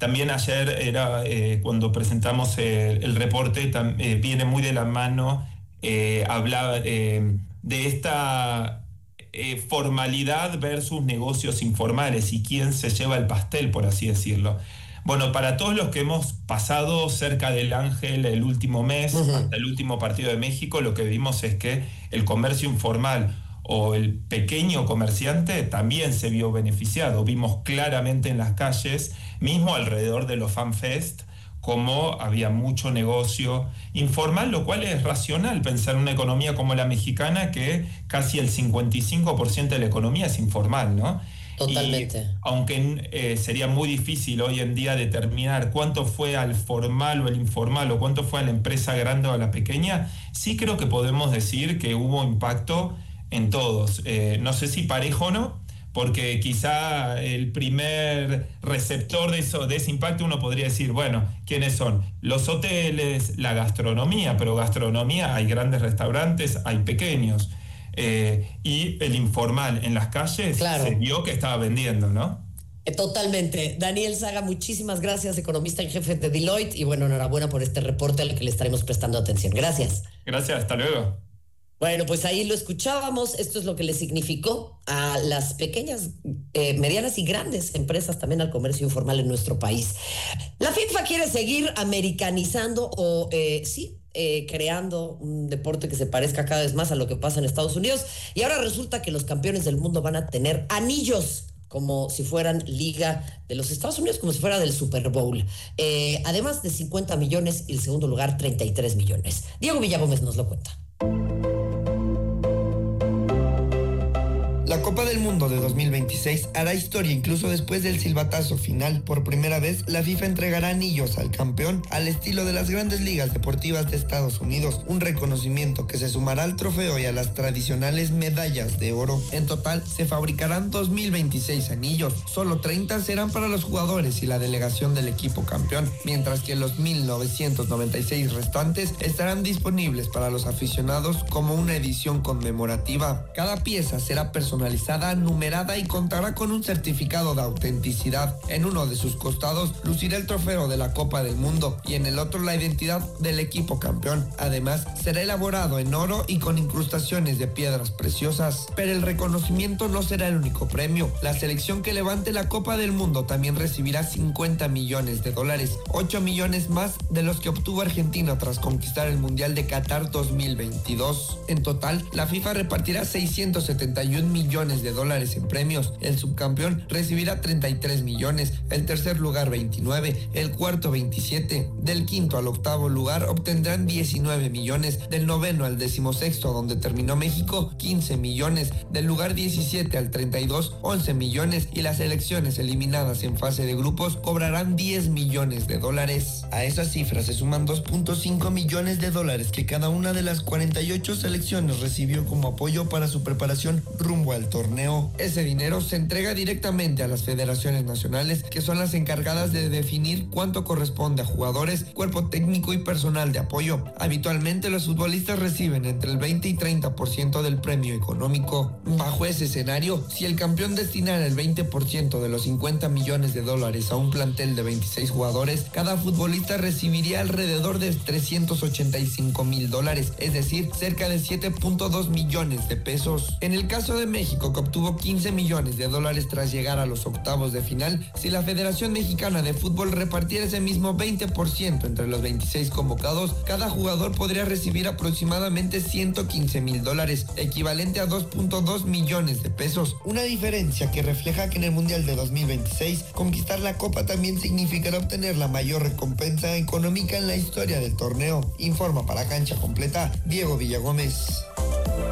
También ayer era cuando presentamos el reporte, viene muy de la mano, hablaba de esta formalidad versus negocios informales y quién se lleva el pastel, por así decirlo. Bueno, para todos los que hemos pasado cerca del Ángel el último mes, hasta el último partido de México, lo que vimos es que el comercio informal o el pequeño comerciante también se vio beneficiado. Vimos claramente en las calles, mismo alrededor de los FanFest, cómo había mucho negocio informal, lo cual es racional pensar en una economía como la mexicana, que casi el 55% de la economía es informal, ¿no? Totalmente. Y aunque sería muy difícil hoy en día determinar cuánto fue al formal o el informal o cuánto fue a la empresa grande o a la pequeña, sí creo que podemos decir que hubo impacto en todos. No sé si parejo o no, porque quizá el primer receptor de ese impacto uno podría decir, bueno, ¿quiénes son? Los hoteles, la gastronomía, pero gastronomía hay grandes restaurantes, hay pequeños. Y el informal en las calles, claro, se vio que estaba vendiendo, ¿no? Totalmente. Daniel Saga, muchísimas gracias, economista en jefe de Deloitte, y bueno, enhorabuena por este reporte al que le estaremos prestando atención. Gracias. Gracias, hasta luego. Bueno, pues ahí lo escuchábamos. Esto es lo que le significó a las pequeñas, medianas y grandes empresas, también al comercio informal en nuestro país. La FIFA quiere seguir americanizando o creando un deporte que se parezca cada vez más a lo que pasa en Estados Unidos. Y ahora resulta que los campeones del mundo van a tener anillos, como si fueran Liga de los Estados Unidos, como si fuera del Super Bowl. Además de 50 millones y el segundo lugar 33 millones. Diego Villagómez nos lo cuenta. La Copa del Mundo de 2026 hará historia incluso después del silbatazo final. Por primera vez, la FIFA entregará anillos al campeón al estilo de las grandes ligas deportivas de Estados Unidos, un reconocimiento que se sumará al trofeo y a las tradicionales medallas de oro. En total, se fabricarán 2026 anillos. Solo 30 serán para los jugadores y la delegación del equipo campeón, mientras que los 1996 restantes estarán disponibles para los aficionados como una edición conmemorativa. Cada pieza será personalizada, numerada y contará con un certificado de autenticidad. En uno de sus costados lucirá el trofeo de la Copa del Mundo y en el otro la identidad del equipo campeón. Además, será elaborado en oro y con incrustaciones de piedras preciosas. Pero el reconocimiento no será el único premio. La selección que levante la Copa del Mundo también recibirá $50 millones, 8 millones más de los que obtuvo Argentina tras conquistar el Mundial de Qatar 2022. En total, la FIFA repartirá $671 millones en premios. El subcampeón recibirá 33 millones, el tercer lugar 29, el cuarto 27, del quinto al octavo lugar obtendrán 19 millones, del noveno al 16º, donde terminó México, 15 millones, del lugar 17 al 32, 11 millones, y las selecciones eliminadas en fase de grupos cobrarán $10 millones. A esas cifras se suman $2.5 millones que cada una de las 48 selecciones recibió como apoyo para su preparación rumbo al torneo. Ese dinero se entrega directamente a las federaciones nacionales, que son las encargadas de definir cuánto corresponde a jugadores, cuerpo técnico y personal de apoyo. Habitualmente los futbolistas reciben entre el 20 y 30% del premio económico. Bajo ese escenario, si el campeón destinara el 20% de los $50 millones a un plantel de 26 jugadores, cada futbolista recibiría alrededor de $385,000, es decir, cerca de 7.2 millones de pesos. En el caso de México, que obtuvo $15 millones tras llegar a los octavos de final, si la Federación Mexicana de Fútbol repartiera ese mismo 20% entre los 26 convocados, cada jugador podría recibir aproximadamente $115,000, equivalente a 2.2 millones de pesos. Una diferencia que refleja que en el Mundial de 2026, conquistar la Copa también significará obtener la mayor recompensa económica en la historia del torneo. Informa para Cancha Completa Diego Villagómez.